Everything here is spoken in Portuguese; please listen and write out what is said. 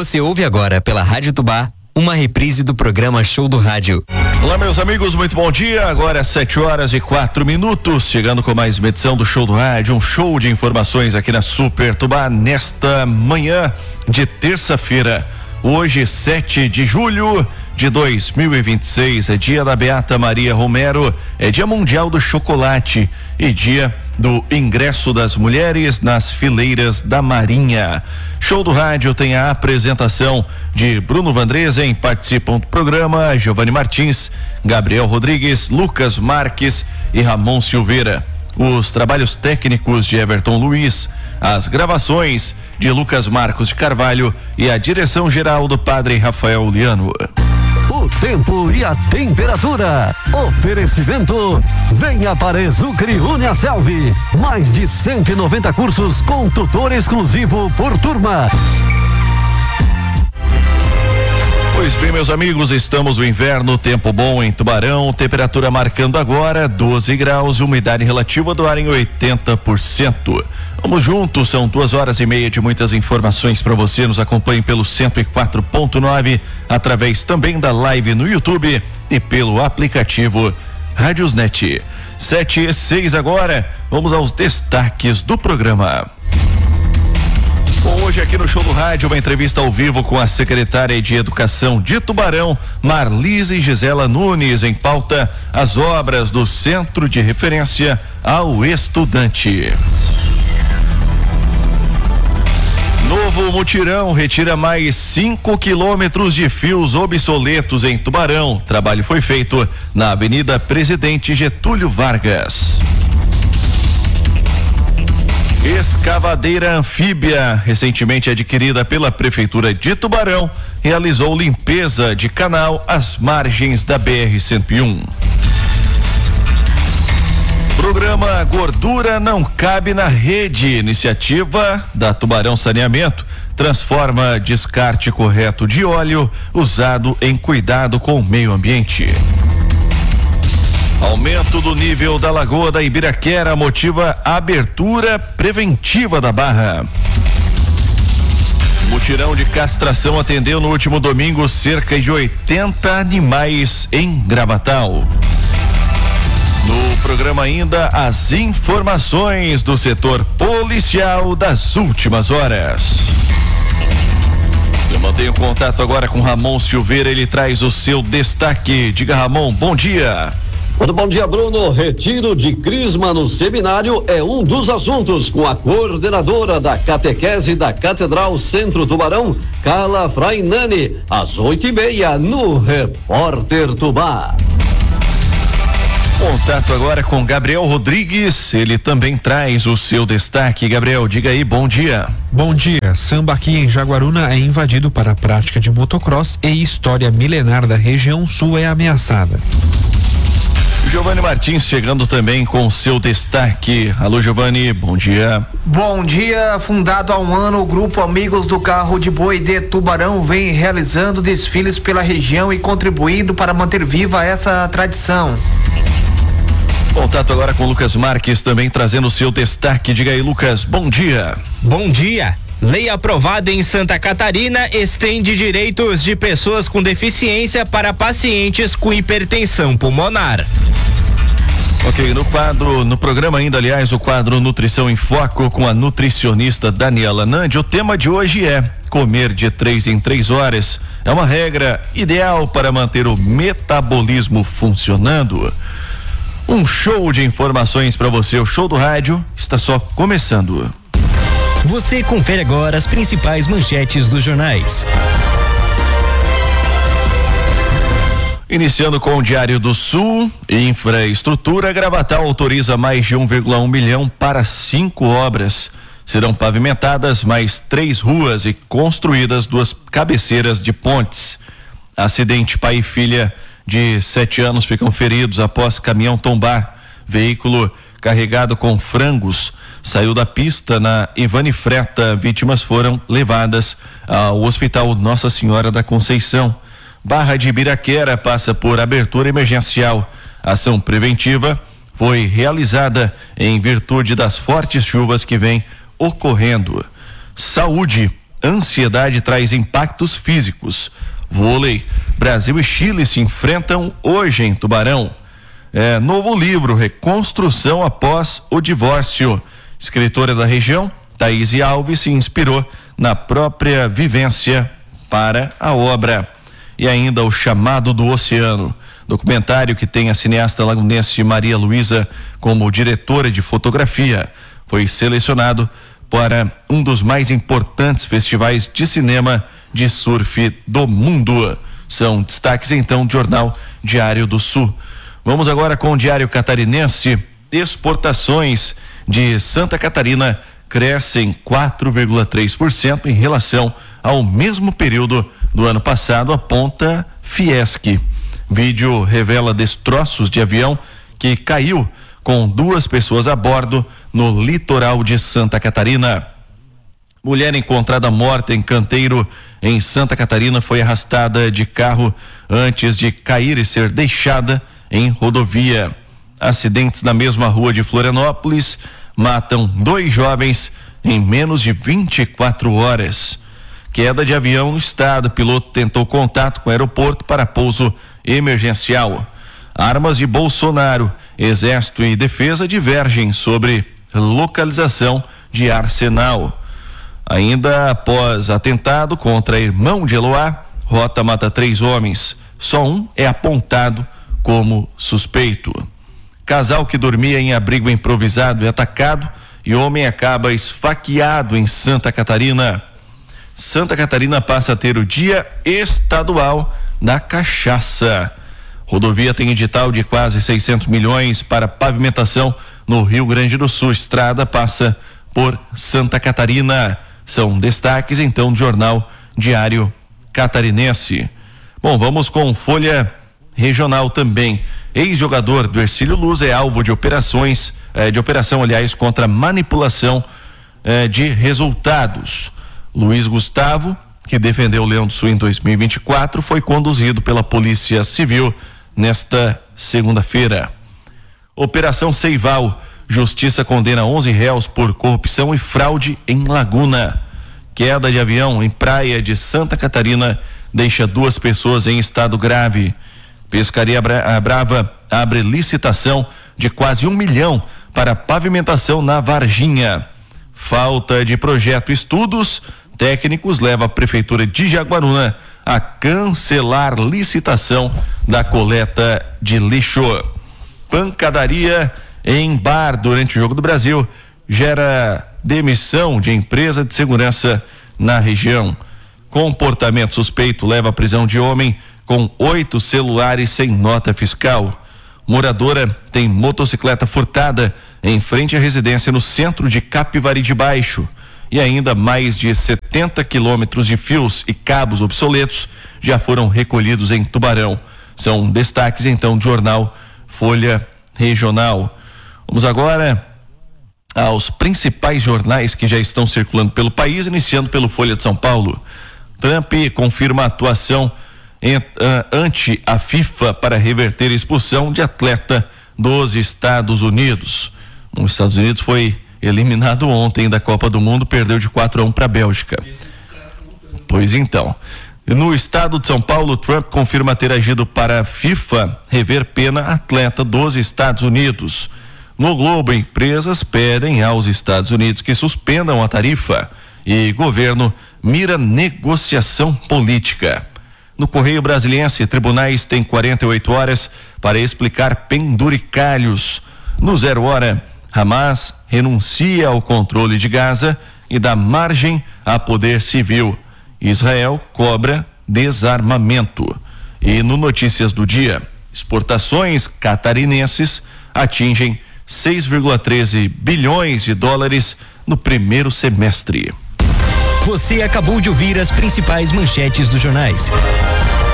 Você ouve agora pela Rádio Tubá uma reprise do programa Show do Rádio. Olá, meus amigos, muito bom dia. Agora é 7h04, chegando com mais uma edição do Show do Rádio, um show de informações aqui na Super Tubá nesta manhã de terça-feira. Hoje, 7 de julho de 2026, é dia da Beata Maria Romero, é dia mundial do chocolate e dia do ingresso das mulheres nas fileiras da Marinha. Show do Rádio tem a apresentação de Bruno Vandresen, participam do programa Giovanni Martins, Gabriel Rodrigues, Lucas Marques e Ramon Silveira. Os trabalhos técnicos de Everton Luiz, as gravações de Lucas Marcos de Carvalho e a direção geral do padre Rafael Liano. O tempo e a temperatura. Oferecimento. Venha para Exucre Uniaselv. Mais de 190 cursos com tutor exclusivo por turma. Pois bem, meus amigos, estamos no inverno, tempo bom em Tubarão, temperatura marcando agora 12 graus, umidade relativa do ar em 80%. Vamos juntos, são 2h30 de muitas informações para você. Nos acompanhe pelo 104.9, através também da live no YouTube e pelo aplicativo Rádiosnet. 7h06 agora, vamos aos destaques do programa. Bom, hoje aqui no Show do Rádio, uma entrevista ao vivo com a secretária de Educação de Tubarão, Marlise Gisela Nunes, em pauta as obras do Centro de Referência ao Estudante. Novo mutirão retira mais 5 quilômetros de fios obsoletos em Tubarão. Trabalho foi feito na Avenida Presidente Getúlio Vargas. Escavadeira anfíbia, recentemente adquirida pela Prefeitura de Tubarão, realizou limpeza de canal às margens da BR-101. Programa Gordura Não Cabe na Rede, iniciativa da Tubarão Saneamento, transforma descarte correto de óleo usado em cuidado com o meio ambiente. Aumento do nível da Lagoa da Ibiraquera motiva a abertura preventiva da barra. Mutirão de castração atendeu no último domingo cerca de 80 animais em Gravatal. No programa ainda as informações do setor policial das últimas horas. Eu mantenho contato agora com Ramon Silveira, ele traz o seu destaque. Diga, Ramon, bom dia. Muito bom dia, Bruno. Retiro de crisma no seminário é um dos assuntos com a coordenadora da catequese da Catedral Centro Tubarão, Carla Frainani, às 8h30 no Repórter Tubá. Contato agora com Gabriel Rodrigues, ele também traz o seu destaque. Gabriel, diga aí, bom dia. Bom dia. Samba aqui em Jaguaruna é invadido para a prática de motocross e história milenar da região sul é ameaçada. Giovanni Martins chegando também com o seu destaque. Alô, Giovanni, bom dia. Bom dia. Fundado há um ano, o grupo Amigos do Carro de Boi de Tubarão vem realizando desfiles pela região e contribuindo para manter viva essa tradição. Contato agora com o Lucas Marques também trazendo o seu destaque. Diga aí, Lucas, bom dia. Bom dia. Lei aprovada em Santa Catarina estende direitos de pessoas com deficiência para pacientes com hipertensão pulmonar. Ok, no programa ainda, aliás, o quadro Nutrição em Foco com a nutricionista Daniela Nandi. O tema de hoje é comer de 3 em 3 horas. É uma regra ideal para manter o metabolismo funcionando. Um show de informações para você. O Show do Rádio está só começando. Você confere agora as principais manchetes dos jornais. Iniciando com o Diário do Sul, infraestrutura, Gravatal autoriza mais de 1,1 milhão para 5 obras. Serão pavimentadas mais 3 ruas e construídas 2 cabeceiras de pontes. Acidente, pai e filha de 7 anos ficam feridos após caminhão tombar. Veículo carregado com frangos saiu da pista na Ivani Freta. Vítimas foram levadas ao Hospital Nossa Senhora da Conceição. Barra de Ibiraquera passa por abertura emergencial. Ação preventiva foi realizada em virtude das fortes chuvas que vêm ocorrendo. Saúde. ansiedade traz impactos físicos. Vôlei, Brasil e Chile se enfrentam hoje em Tubarão. Novo livro, Reconstrução após o divórcio. Escritora da região, Thaís Alves, se inspirou na própria vivência para a obra. E ainda O Chamado do Oceano, documentário que tem a cineasta lagunense Maria Luísa como diretora de fotografia, foi selecionado para um dos mais importantes festivais de cinema de surf do mundo. São destaques então do Jornal Diário do Sul. Vamos agora com o Diário Catarinense. Exportações de Santa Catarina crescem 4,3% em relação ao mesmo período do ano passado, aponta Fiesc. Vídeo revela destroços de avião que caiu com 2 pessoas a bordo no litoral de Santa Catarina. Mulher encontrada morta em canteiro em Santa Catarina foi arrastada de carro antes de cair e ser deixada em rodovia. Acidentes na mesma rua de Florianópolis matam 2 jovens em menos de 24 horas. Queda de avião no estado. O piloto tentou contato com o aeroporto para pouso emergencial. Armas de Bolsonaro. Exército e Defesa divergem sobre localização de arsenal. Ainda após atentado contra irmão de Eloá, Rota mata 3 homens. Só um é apontado como suspeito. Casal que dormia em abrigo improvisado é atacado e homem acaba esfaqueado em Santa Catarina. Santa Catarina passa a ter o Dia Estadual da Cachaça. Rodovia tem edital de quase 600 milhões para pavimentação no Rio Grande do Sul. Estrada passa por Santa Catarina. São destaques então do Jornal Diário Catarinense. Bom, vamos com Folha Regional também. Ex-jogador do Ercílio Luz é alvo de operação, contra manipulação de resultados. Luiz Gustavo, que defendeu o Leão do Sul em 2024, foi conduzido pela Polícia Civil nesta segunda-feira. Operação Seival. Justiça condena 11 réus por corrupção e fraude em Laguna. Queda de avião em praia de Santa Catarina deixa 2 pessoas em estado grave. Pescaria Brava abre licitação de quase 1 milhão para pavimentação na Varginha. Falta de projeto e estudos técnicos leva a Prefeitura de Jaguaruna a cancelar licitação da coleta de lixo. Pancadaria em bar durante o Jogo do Brasil gera demissão de empresa de segurança na região. Comportamento suspeito leva à prisão de homem com 8 celulares sem nota fiscal. Moradora tem motocicleta furtada em frente à residência no centro de Capivari de Baixo. E ainda mais de 70 quilômetros de fios e cabos obsoletos já foram recolhidos em Tubarão. São destaques então do jornal Folha Regional. Vamos agora aos principais jornais que já estão circulando pelo país, iniciando pelo Folha de São Paulo. Trump confirma a atuação ante a FIFA para reverter a expulsão de atleta dos Estados Unidos. Os Estados Unidos foi eliminado ontem da Copa do Mundo, perdeu de 4-1 para a Bélgica. Pois então, no estado de São Paulo, Trump confirma ter agido para a FIFA rever pena atleta dos Estados Unidos. No Globo, empresas pedem aos Estados Unidos que suspendam a tarifa e governo mira negociação política. No Correio Brasiliense, tribunais têm 48 horas para explicar penduricalhos. No 0 Hora, Hamas renuncia ao controle de Gaza e dá margem a poder civil. Israel cobra desarmamento. E no Notícias do Dia, exportações catarinenses atingem 6,13 bilhões de dólares no primeiro semestre. Você acabou de ouvir as principais manchetes dos jornais.